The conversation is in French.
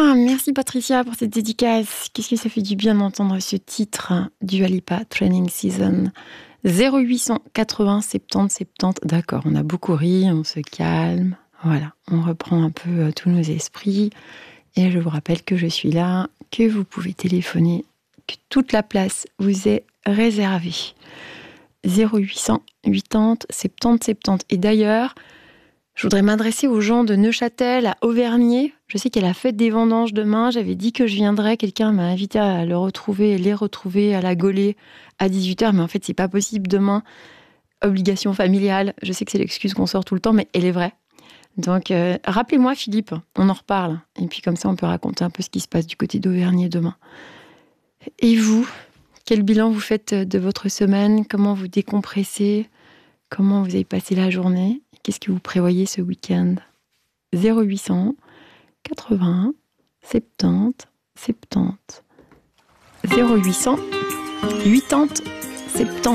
Ah, merci Patricia pour cette dédicace. Qu'est-ce que ça fait du bien d'entendre ce titre, Dua Lipa, Training Season. 0800 80 70 70. D'accord, on a beaucoup ri, on se calme. Voilà, on reprend un peu tous nos esprits. Et je vous rappelle que je suis là, que vous pouvez téléphoner, que toute la place vous est réservée. 0800 80 70 70. Et d'ailleurs, je voudrais m'adresser aux gens de Neuchâtel, à Auvergnat. Je sais qu'il y a la fête des vendanges demain. J'avais dit que je viendrais. Quelqu'un m'a invité à les retrouver à la Gaulée à 18h. Mais en fait, c'est pas possible demain. Obligation familiale. Je sais que c'est l'excuse qu'on sort tout le temps, mais elle est vraie. Donc, rappelez-moi, Philippe. On en reparle. Et puis, comme ça, on peut raconter un peu ce qui se passe du côté d'Auvergnat demain. Et vous, quel bilan vous faites de votre semaine? Comment vous décompressez? Comment vous avez passé la journée? Qu'est-ce que vous prévoyez ce week-end? 0800 80 70 70. 0800 80 70.